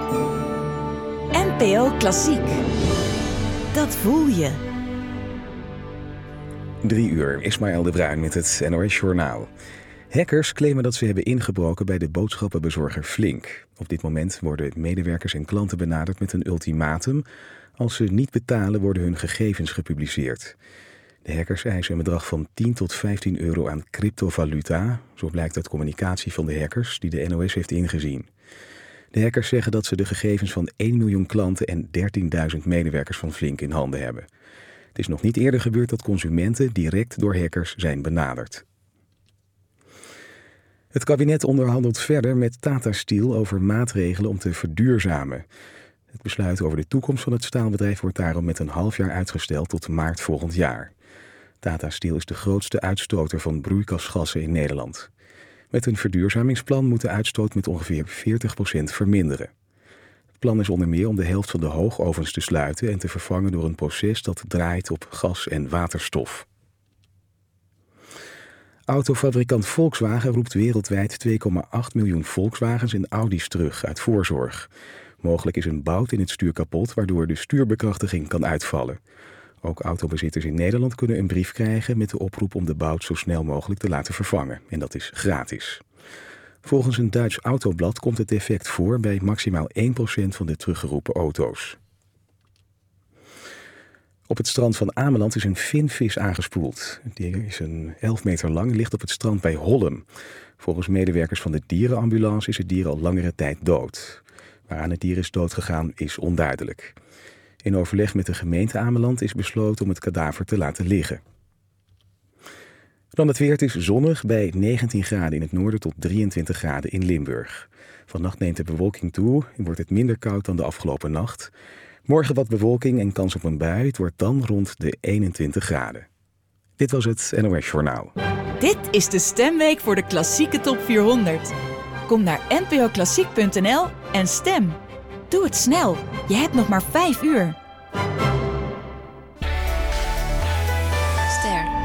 NPO Klassiek. Dat voel je. 3 uur, Ismaël de Bruin met het NOS Journaal. Hackers claimen dat ze hebben ingebroken bij de boodschappenbezorger Flink. Op dit moment worden medewerkers en klanten benaderd met een ultimatum. Als ze niet betalen, worden hun gegevens gepubliceerd. De hackers eisen een bedrag van 10 tot 15 euro aan cryptovaluta. Zo blijkt uit communicatie van de hackers die de NOS heeft ingezien. De hackers zeggen dat ze de gegevens van 1 miljoen klanten en 13.000 medewerkers van Flink in handen hebben. Het is nog niet eerder gebeurd dat consumenten direct door hackers zijn benaderd. Het kabinet onderhandelt verder met Tata Steel over maatregelen om te verduurzamen. Het besluit over de toekomst van het staalbedrijf wordt daarom met een half jaar uitgesteld tot maart volgend jaar. Tata Steel is de grootste uitstoter van broeikasgassen in Nederland. Met een verduurzamingsplan moet de uitstoot met ongeveer 40% verminderen. Het plan is onder meer om de helft van de hoogovens te sluiten en te vervangen door een proces dat draait op gas en waterstof. Autofabrikant Volkswagen roept wereldwijd 2,8 miljoen Volkswagens en Audi's terug uit voorzorg. Mogelijk is een bout in het stuur kapot, waardoor de stuurbekrachtiging kan uitvallen. Ook autobezitters in Nederland kunnen een brief krijgen met de oproep om de bout zo snel mogelijk te laten vervangen. En dat is gratis. Volgens een Duits autoblad komt het defect voor bij maximaal 1% van de teruggeroepen auto's. Op het strand van Ameland is een vinvis aangespoeld. Het dier is 11 meter lang en ligt op het strand bij Hollem. Volgens medewerkers van de dierenambulance is het dier al langere tijd dood. Waaraan het dier is doodgegaan is onduidelijk. In overleg met de gemeente Ameland is besloten om het kadaver te laten liggen. Dan het weer. Het is zonnig bij 19 graden in het noorden tot 23 graden in Limburg. Vannacht neemt de bewolking toe en wordt het minder koud dan de afgelopen nacht. Morgen wat bewolking en kans op een bui. Het wordt dan rond de 21 graden. Dit was het NOS Journaal. Dit is de stemweek voor de klassieke top 400. Kom naar npoklassiek.nl en stem. Doe het snel. Je hebt nog maar 5 uur. Ster.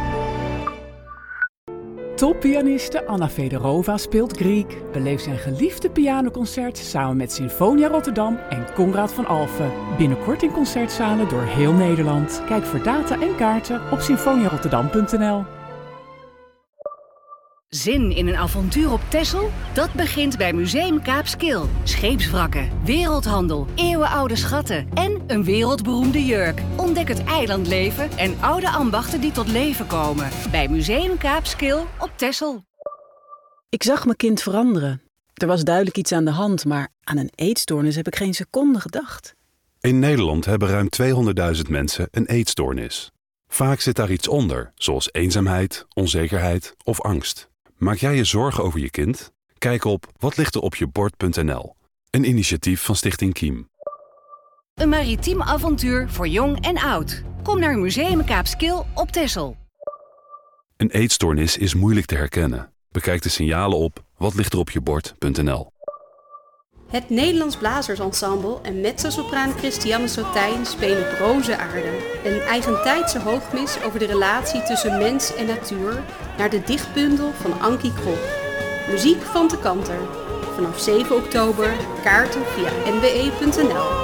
Toppianiste Anna Fedorova speelt Grieg. Beleef zijn geliefde pianoconcert samen met Sinfonia Rotterdam en Conrad van Alphen. Binnenkort in concertzalen door heel Nederland. Kijk voor data en kaarten op sinfoniarotterdam.nl. Zin in een avontuur op Texel? Dat begint bij Museum Kaapskil. Scheepswrakken, wereldhandel, eeuwenoude schatten en een wereldberoemde jurk. Ontdek het eilandleven en oude ambachten die tot leven komen. Bij Museum Kaapskil op Texel. Ik zag mijn kind veranderen. Er was duidelijk iets aan de hand, maar aan een eetstoornis heb ik geen seconde gedacht. In Nederland hebben ruim 200.000 mensen een eetstoornis. Vaak zit daar iets onder, zoals eenzaamheid, onzekerheid of angst. Maak jij je zorgen over je kind? Kijk op watlichteropjebord.nl, een initiatief van Stichting Kiem. Een maritiem avontuur voor jong en oud. Kom naar Museum Kaapskil op Texel. Een eetstoornis is moeilijk te herkennen. Bekijk de signalen op watlichteropjebord.nl. Het Nederlands Blazersensemble en mezzosopraan Christiane Sotijn spelen Broze Aarde. Een eigentijdse hoogmis over de relatie tussen mens en natuur naar de dichtbundel van Ankie Krop. Muziek van de Kanter. Vanaf 7 oktober, kaarten via nbe.nl.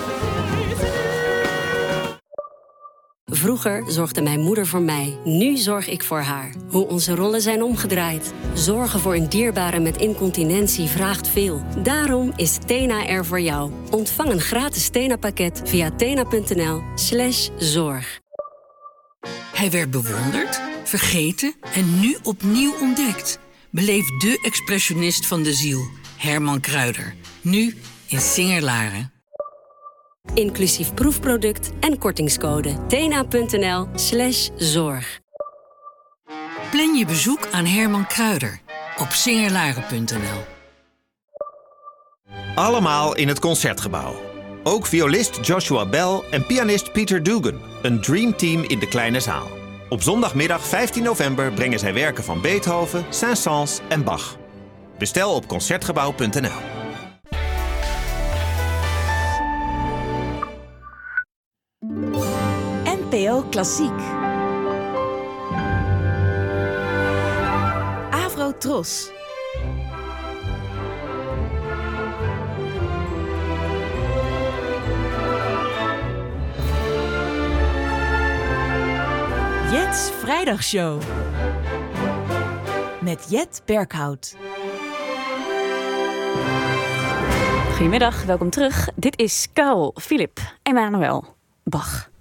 Vroeger zorgde mijn moeder voor mij. Nu zorg ik voor haar. Hoe onze rollen zijn omgedraaid. Zorgen voor een dierbare met incontinentie vraagt veel. Daarom is Tena er voor jou. Ontvang een gratis Tena-pakket via tena.nl/zorg. Hij werd bewonderd, vergeten en nu opnieuw ontdekt. Beleef de expressionist van de ziel, Herman Kruijder. Nu in Singer-Laren. Inclusief proefproduct en kortingscode. tena.nl/zorg. Plan je bezoek aan Herman Kruijder op singerlaren.nl. Allemaal in het Concertgebouw. Ook violist Joshua Bell en pianist Peter Dugan. Een dreamteam in de kleine zaal. Op zondagmiddag 15 november brengen zij werken van Beethoven, Saint-Saëns en Bach. Bestel op concertgebouw.nl. NPO Klassiek. Avro Tros. Jet's Vrijdagshow. Met Jet Berghout. Goedemiddag, welkom terug. Dit is Carol Philip Emmanuel Bach.